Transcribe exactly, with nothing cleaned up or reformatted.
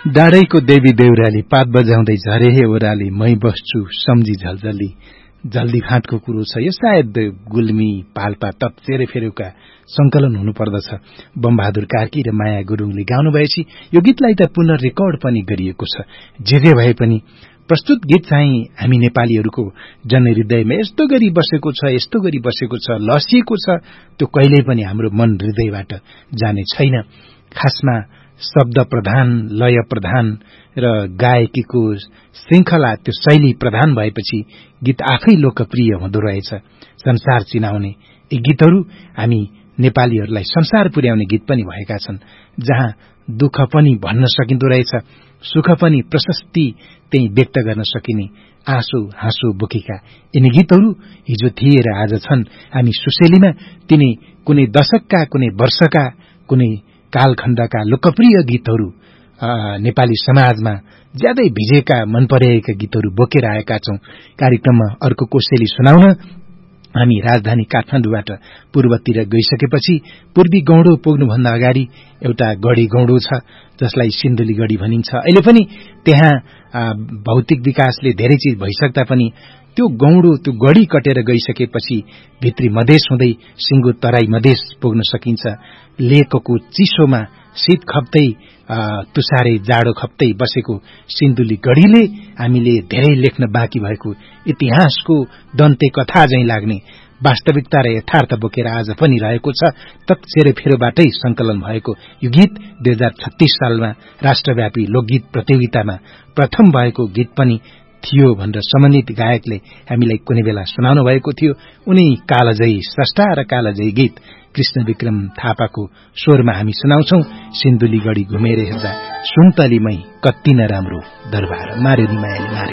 डाँडैको देवी देउराली पात बजाउँदै झरे हे ओराली मै बस्छु सम्झी झलझली जल्दी फाँटको कुरो छ यो सायद गुल्मी पाल्पा तप्चेरे फेरुका संकलन हुनुपर्दछ। बमबहादुर कार्की र माया गुरुङले गाउनु भएपछि यो गीतलाई त पुनः रेकर्ड पनि गरिएको छ। जे जे भए पनि प्रस्तुत गीत चाहिँ हामी नेपालीहरूको जनहृदयमा यस्तो गरी बसेको छ यस्तो गरी बसेको छ लसिएको छ त्यो कहिल्यै पनि हाम्रो मन हृदयबाट जाने छैन। खासमा शब्द प्रधान लय प्रधान र गायकीको श्रृंखला त्यो शैली प्रधान भएपछि गीत आफै लोकप्रिय हुँदो रहेछ। संसार चिनाउने यी गीतहरू हामी नेपालीहरूलाई संसार पुर्याउने गीत पनि भएका छन्, जहाँ दुःख पनि भन्न सकिँदो रहेछ, सुख पनि प्रशस्ति त्यही व्यक्त गर्न सकिने आँसु हाँसु बोकेका यिनी गीतहरू हिजो थिए र आज छन् हामी सुशेलीमा। तिनी कुनै दशकका कुनै वर्षका कुनै कालखण्डका लोकप्रिय गीतहरू नेपाली समाजमा ज्यादै भिजेका मन परेका गीतहरू बोकेर आएका छौं। कार्यक्रममा अर्को कोसेली सुनाउन हामी राजधानी काठमाडौँबाट पूर्वतिर गइसकेपछि पूर्वी गौडो पुग्नुभन्दा अगाडि एउटा गढी गौडो छ जसलाई सिन्धुली गढी भनिन्छ। अहिले पनि त्यहाँ भौतिक विकासले धेरै चीज भइसक्दा पनि त्यो गौडो त्यो गढी कटेर गइसकेपछि भित्री मधेस हुँदै सिंगो तराई मधेस पुग्न सकिन्छ। लेकको चिसोमा शीत खप्दै तुसारे जाडो खप्दै बसेको सिन्धुली गढीले हामीले धेरै लेख्न बाँकी भएको इतिहासको दन्ते कथा झैं लाग्ने वास्तविकता र यथार्थ बोकेर आज पनि रहेको छ। तप्चेरे फेरोबाटै संकलन भएको यो गीत दुई हजार छत्तीस सालमा राष्ट्रव्यापी लोकगीत प्रतियोगितामा प्रथम भएको गीत पनि थियो भनेर सम्बन्धित गायकले हामीलाई कुनै बेला सुनाउनु भएको थियो। उनी कालजयी स्रष्टा र कालजयी गीत कृष्ण विक्रम थापाको स्वरमा हामी सुनाउँछौं। सिन्धुली गढी घुमेर हेर्दा सुन्तलीमै कति न राम्रो दरबार मार्यो नि मायाले मार्यो।